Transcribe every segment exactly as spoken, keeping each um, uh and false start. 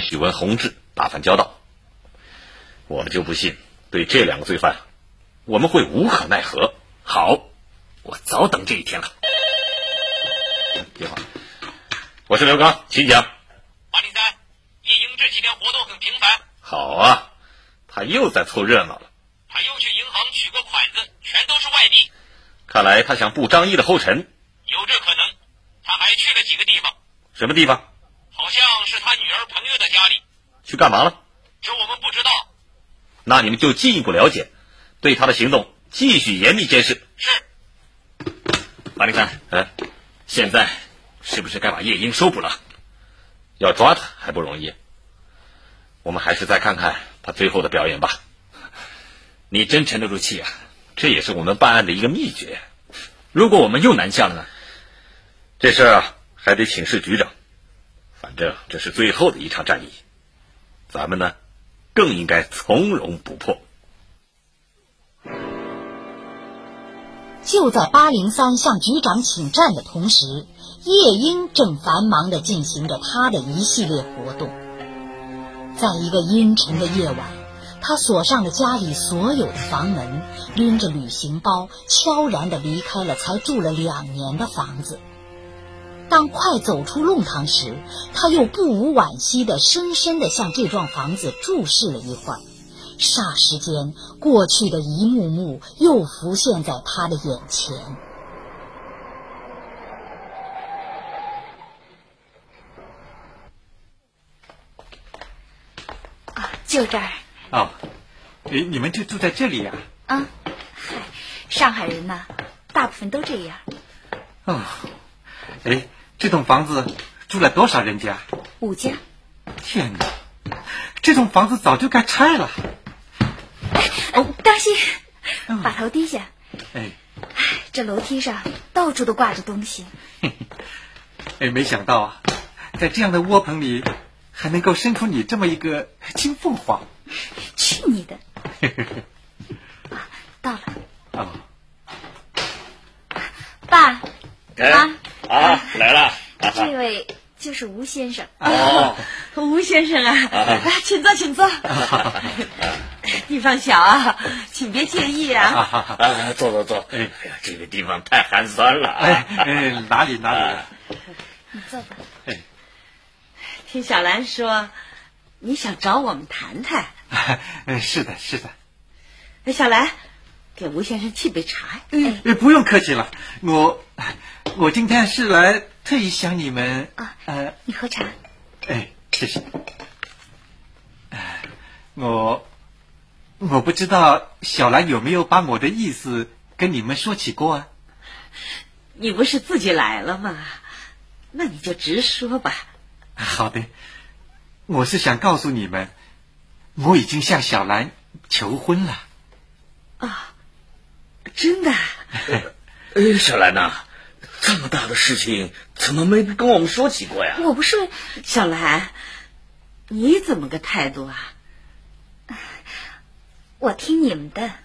许文、洪志打翻交道。我就不信对这两个罪犯我们会无可奈何。好，我早等这一天了。电话，我是刘刚，请讲。 八零三，叶英这几天活动很频繁。 好啊，他又在凑热闹了。 他又去银行取个款子，全都是外地。 看来他想步张毅的后尘。 有这可能。他还去了几个地方。 什么地方？ 好像是他女儿朋友的家里。 去干嘛了？ 这我们不知道。 那你们就进一步了解，对他的行动继续严密监视。 是。 八零三，嗯，现在是不是该把叶英收捕了？要抓他还不容易，我们还是再看看他最后的表演吧。你真沉得住气啊，这也是我们办案的一个秘诀。如果我们又南下了呢？这事儿啊，还得请示局长。反正这是最后的一场战役，咱们呢，更应该从容不迫。 就在八零三向局长请战的同时，叶英正繁忙地进行着他的一系列活动。在一个阴沉的夜晚，他锁上了家里所有的房门，拎着旅行包，悄然地离开了才住了两年的房子。当快走出弄堂时，他又不无惋惜地深深地向这幢房子注视了一会儿。霎时间，过去的一幕幕又浮现在他的眼前。 啊，就这儿。 哦，诶，你们就住在这里呀？ 啊，嗨，上海人呢，大部分都这样。 哦，哎，这栋房子住了多少人家？ 五家。 天哪，这栋房子早就该拆了。 哦，当心，把头低下。 哎， 这楼梯上到处都挂着东西。 哎，没想到啊，在这样的窝棚里，还能够生出你这么一个金凤凰。 去你的！啊，到了。 哦， 爸， 哎、 妈啊，来了。 这位就是吴先生。 哦， 吴先生啊，来，请坐，请坐。地方小啊，请别介意啊。 啊，坐坐坐。哎呀，这个地方太寒酸了。 哎哎，哪里哪里。 你坐吧。 哎， 听小兰说，你想找我们谈谈。 哎，是的，是的。 哎，小兰，给吴先生沏杯茶。 哎，不用客气了，我我今天是来特意想你们啊。 呃， 你喝茶。 哎，谢谢。我我不知道小兰有没有把我的意思跟你们说起过啊？ 你不是自己来了吗？那你就直说吧。 好的，我是想告诉你们，我已经向小兰求婚了。 啊，真的？ 哎，小兰呐，这么大的事情怎么没跟我们说起过呀？ 我不是。小兰，你怎么个态度啊？ 我听你们的。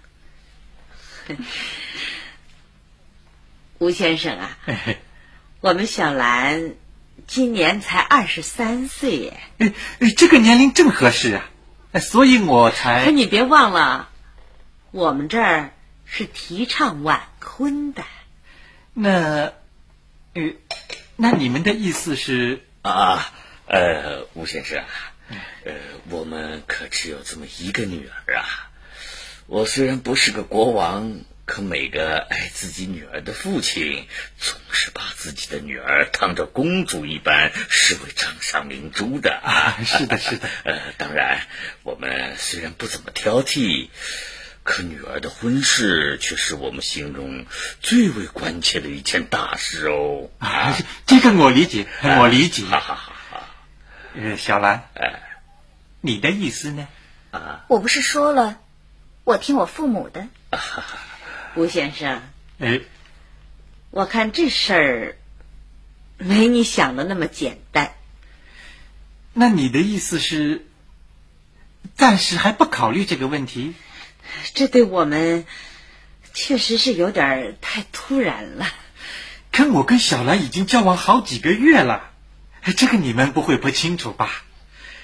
吴先生啊，我们小兰今年才二十三岁耶。 哎哎，这个年龄正合适啊，所以我才。 可你别忘了，我们这儿是提倡晚婚的。 那，呃，那你们的意思是？ 啊，呃，吴先生，呃，我们可只有这么一个女儿啊。我虽然不是个国王，可每个爱自己女儿的父亲，总是把自己的女儿当着公主一般视为掌上明珠的啊。 是的，是的。 呃，当然，我们虽然不怎么挑剔，可女儿的婚事却是我们心中最为关切的一件大事哦。 啊，这个我理解，我理解。 哈哈哈哈。 呃，小兰， 哎， 你的意思呢？ 啊， 我不是说了，我听我父母的。 吴先生， 哎， 我看这事儿没你想的那么简单。 那你的意思是，暂时还不考虑这个问题？ 这对我们确实是有点太突然了。 可我跟小兰已经交往好几个月了，这个你们不会不清楚吧？